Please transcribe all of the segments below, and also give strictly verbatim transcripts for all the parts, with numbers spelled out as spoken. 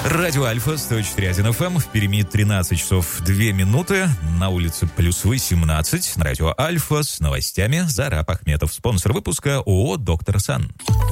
Радио Альфа, сто четыре точка один эф эм, в Перми тринадцать часов две минуты, на улице плюс восемнадцать, на радио Альфа с новостями Зараб Ахметов, спонсор выпуска ООО «Доктор Сан».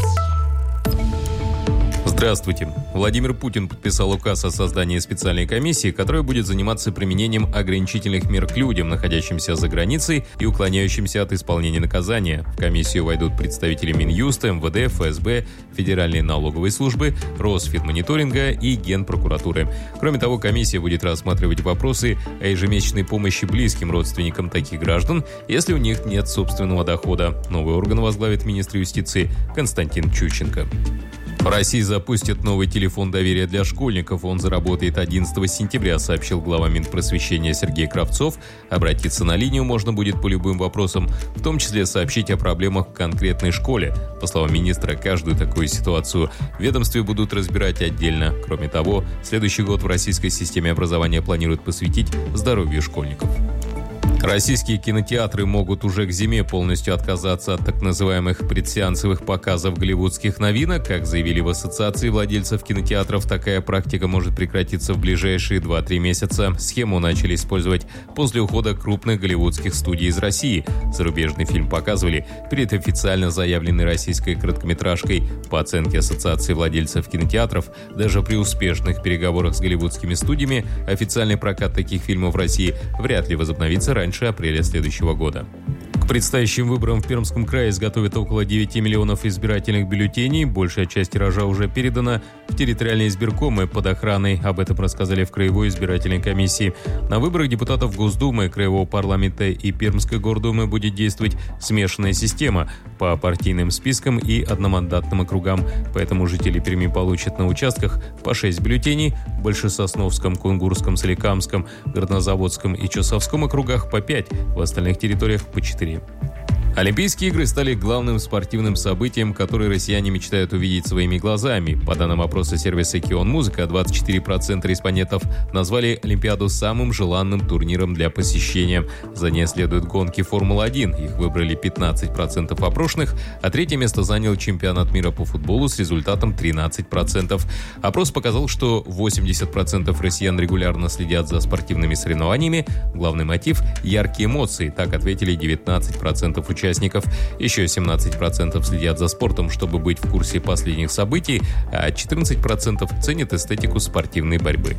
Здравствуйте. Владимир Путин подписал указ о создании специальной комиссии, которая будет заниматься применением ограничительных мер к людям, находящимся за границей и уклоняющимся от исполнения наказания. В комиссию войдут представители Минюста, эм вэ дэ, эф эс бэ, Федеральной налоговой службы, Росфинмониторинга и Генпрокуратуры. Кроме того, комиссия будет рассматривать вопросы о ежемесячной помощи близким родственникам таких граждан, если у них нет собственного дохода. Новый орган возглавит министр юстиции Константин Чученко. В России запустят новый телефон доверия для школьников. Он заработает одиннадцатого сентября, сообщил глава Минпросвещения Сергей Кравцов. Обратиться на линию можно будет по любым вопросам, в том числе сообщить о проблемах в конкретной школе. По словам министра, каждую такую ситуацию в ведомстве будут разбирать отдельно. Кроме того, следующий год в российской системе образования планируют посвятить здоровью школьников. Российские кинотеатры могут уже к зиме полностью отказаться от так называемых предсеансовых показов голливудских новинок. Как заявили в Ассоциации владельцев кинотеатров, такая практика может прекратиться в ближайшие два-три месяца. Схему начали использовать после ухода крупных голливудских студий из России. Зарубежный фильм показывали перед официально заявленной российской короткометражкой. По оценке Ассоциации владельцев кинотеатров, даже при успешных переговорах с голливудскими студиями официальный прокат таких фильмов в России вряд ли возобновится раньше апреля следующего года. К предстоящим выборам в Пермском крае изготовят около девяти миллионов избирательных бюллетеней. Большая часть тиража уже передана в территориальные избиркомы под охраной. Об этом рассказали в Краевой избирательной комиссии. На выборах депутатов Госдумы, Краевого парламента и Пермской гордумы будет действовать смешанная система по партийным спискам и одномандатным округам. Поэтому жители Перми получат на участках по шесть бюллетеней, в Большесосновском, Кунгурском, Соликамском, Горнозаводском и Часовском округах по пять, в остальных территориях по четыре. Олимпийские игры стали главным спортивным событием, которое россияне мечтают увидеть своими глазами. По данным опроса сервиса «Кион Музыка», двадцать четыре процента респондентов назвали Олимпиаду самым желанным турниром для посещения. За ней следуют гонки Формулы один. Их выбрали пятнадцать процентов опрошенных, а третье место занял чемпионат мира по футболу с результатом тринадцать процентов. Опрос показал, что восемьдесят процентов россиян регулярно следят за спортивными соревнованиями. Главный мотив – яркие эмоции. Так ответили девятнадцать процентов участников. участников. Еще семнадцать процентов следят за спортом, чтобы быть в курсе последних событий, а четырнадцать процентов ценят эстетику спортивной борьбы.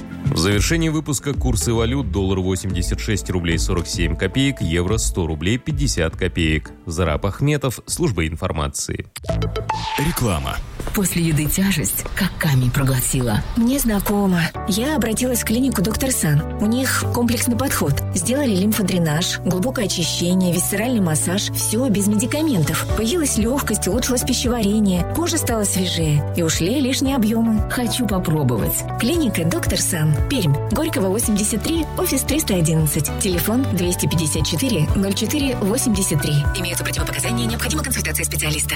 В завершении выпуска курсы валют: доллар восемьдесят шесть рублей сорок семь копеек, евро сто рублей пятьдесят копеек. Зараб Ахметов, служба информации. Реклама. После еды тяжесть, как камень проглотила. Мне знакомо. Я обратилась в клинику «Доктор Сан». У них комплексный подход. Сделали лимфодренаж, глубокое очищение, висцеральный массаж. Все без медикаментов. Появилась легкость, улучшилось пищеварение. Кожа стала свежее. И ушли лишние объемы. Хочу попробовать. Клиника «Доктор Сан». Пермь. Горького, восемьдесят три, офис триста одиннадцать. Телефон двести пятьдесят четыре ноль четыре восемьдесят три. Имеются противопоказания, необходима консультация специалиста.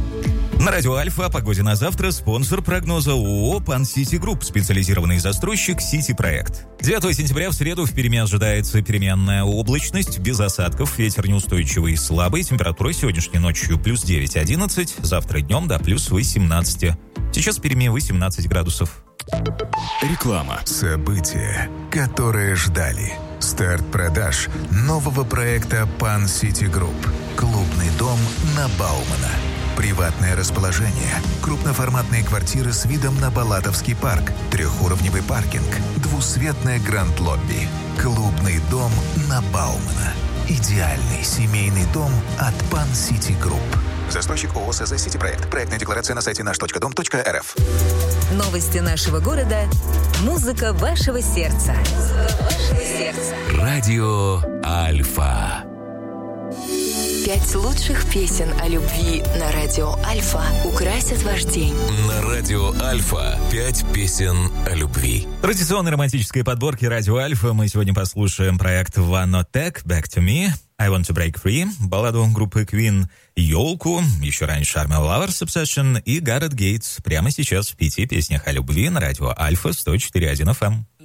На радио Альфа о погоде на завтра спонсор прогноза ООО «Пан Сити Групп», специализированный застройщик «Сити Проект». девятого сентября в среду в Перми ожидается переменная облачность, без осадков, ветер неустойчивый и слабый, температура сегодняшней ночью плюс девять-одиннадцать, завтра днем до плюс восемнадцать. Сейчас в Перми восемнадцать градусов. Реклама. События, которые ждали. Старт продаж нового проекта «Пан Сити Групп». Клубный дом на Баумана. Приватное расположение, крупноформатные квартиры с видом на Балатовский парк, трехуровневый паркинг, двусветное гранд-лобби. Клубный дом на Баумана. Идеальный семейный дом от Пан Сити Групп. Застройщик ООО СЗ «Сити Проект». Проектная декларация на сайте наш точка дом точка эр эф. Новости нашего города. Музыка вашего сердца. Музыка вашего сердца. Радио Альфа. Пять лучших песен о любви на радио Альфа украсят ваш день. На радио Альфа пять песен о любви. Традиционной романтической подборки радио Альфа мы сегодня послушаем проект Vanotech «Back to Me», «I Want to Break Free», балладу группы Queen «Ёлку», еще раньше Army Lovers Obsession и Gareth Gates. Прямо сейчас в пяти песнях о любви на радио Альфа сто четыре точка один эф эм.